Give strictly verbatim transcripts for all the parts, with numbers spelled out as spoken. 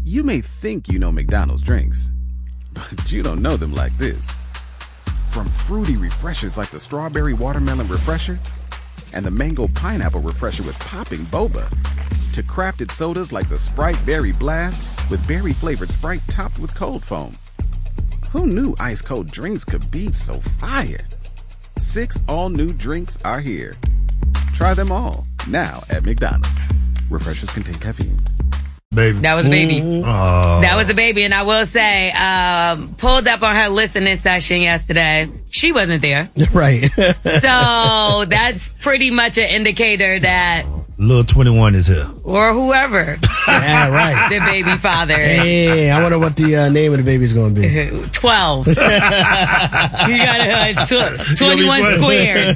You may think you know McDonald's drinks, but you don't know them like this. From fruity refreshers like the Strawberry Watermelon Refresher and the Mango Pineapple Refresher with popping boba, to crafted sodas like the Sprite Berry Blast with berry-flavored Sprite topped with cold foam. Who knew ice-cold drinks could be so fire? Six all-new drinks are here. Try them all, now at McDonald's. Refreshers contain caffeine. Baby. That was a baby. Oh. That was a baby, and I will say, um, pulled up on her listening session yesterday. She wasn't there. Right. So that's pretty much an indicator that Little twenty-one is here. or whoever Yeah, right. the baby father Hey, I wonder what the uh, name of the baby's going to be. twelve. You got uh, tw- twenty-one square.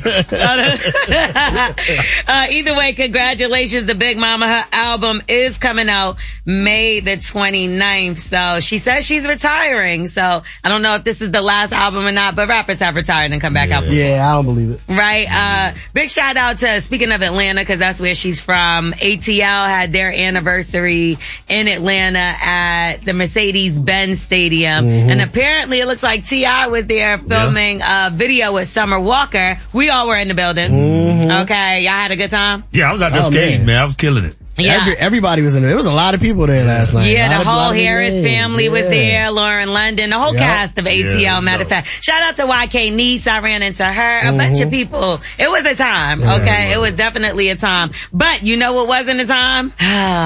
uh, either way, congratulations to Big Mama. Her album is coming out May the twenty-ninth. So she says she's retiring. So I don't know if this is the last album or not, but rappers have retired and come back Yeah. out. Yeah, I don't believe it. Right. Uh, big shout out to, speaking of Atlanta, because that's where she's from. A T L had their anniversary in Atlanta at the Mercedes-Benz Stadium. Mm-hmm. And apparently it looks like T I was there filming a video with Summer Walker. We all were in the building. Mm-hmm. Okay. Y'all had a good time? Yeah, I was out there Oh, skating, man. man. I was killing it. Yeah. Every, everybody was in there. There was a lot of people there last night. Yeah, A lot the of- whole lot of Harris names. family was Yeah. there, Lauren London, the whole Yep. cast of A T L, Yeah, matter of dope. fact. Shout out to Y K Niece, I ran into her, a bunch of people. It was a time, okay? It was definitely a time. But you know what wasn't a time?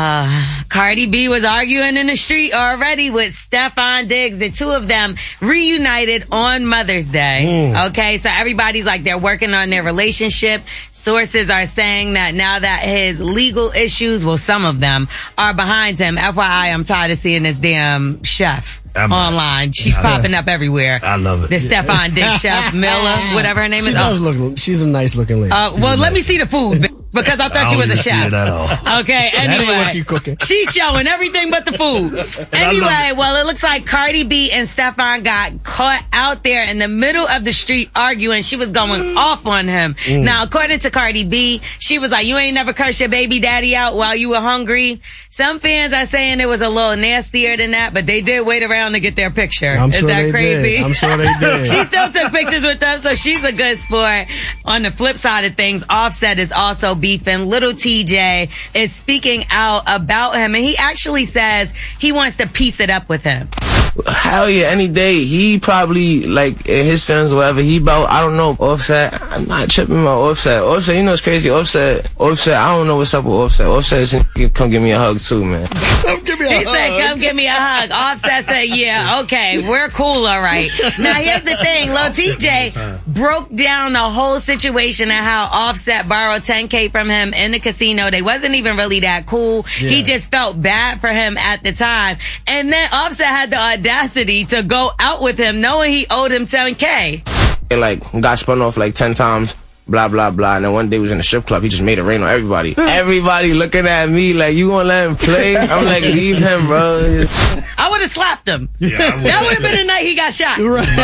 Cardi B was arguing in the street already with Stefan Diggs. The two of them reunited on Mother's Day, okay? So everybody's like, they're working on their relationship. Sources are saying that now that his legal issues, well, some of them, are behind him. F Y I, I'm tired of seeing this damn chef I'm- online. She's I- popping up everywhere. I love it. The Stefan Diggs chef, Miller, whatever her name She is. does Oh. look, she's a nice looking lady. Uh, well, let me see the food b- because I thought I she don't was a even see chef. it at all. Okay, That anyway. ain't what she cooking. She's showing everything but the food. Anyway, well, it looks like Cardi B and Stefan got caught out there in the middle of the street arguing. She was going off on him. Mm. Now, according to Cardi B, she was like, you ain't never cursed your baby daddy out while you were hungry. Some fans are saying it was a little nastier than that, but they did wait around to get their picture. I'm Is sure that they crazy? did. I'm sure they did. She still took pictures with them, so she's a good sport. On the flip side of things, Offset is also beefing. Little T J is speaking out about him, and he actually says he wants to piece it up with him. Hell yeah, any day. He probably, like, in his feelings or whatever, he about, I don't know, Offset. I'm not tripping about Offset. Offset, you know it's crazy. Offset, Offset, I don't know what's up with Offset. Offset said, come give me a hug too, man. Come give me a He hug. said, come give me a hug. Offset said, yeah, okay, we're cool, all right. Now, here's the thing. Lil T J broke down the whole situation and how Offset borrowed ten K from him in the casino. They wasn't even really that cool. He just felt bad for him at the time. And then Offset had the audacity to go out with him knowing he owed him ten K. It, like, got spun off like ten times. Blah, blah, blah. And then one day we was in a strip club. He just made it rain on everybody. Everybody looking at me like, you gonna let him play? I'm like, leave him, bro. I would have slapped him. Yeah, I That would have been the night he got shot.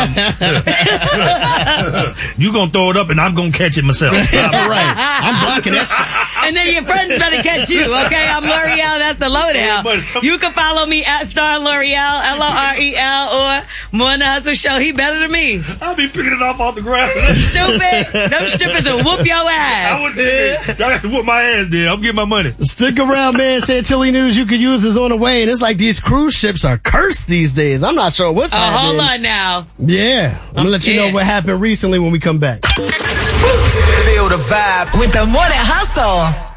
You gonna throw it up and I'm gonna catch it myself. Right. I'm blocking that shit. And then your friends better catch you, okay? I'm L'Oreal, that's the lowdown. You can follow me at Star L'Oreal, L O R E L, or Morning Hustle Show. He better than me. I'll be picking it up off the ground. Stupid. Them strippers will whoop your ass. I was thinking, y'all got to whoop my ass there. I'm getting my money. Stick around, man. Santilli news you could use is on the way. And it's like these cruise ships are cursed these days. I'm not sure what's Oh, happening. hold on now. Yeah. I'm, going to let you know scared. what happened recently when we come back. Feel the vibe With the Morning Hustle.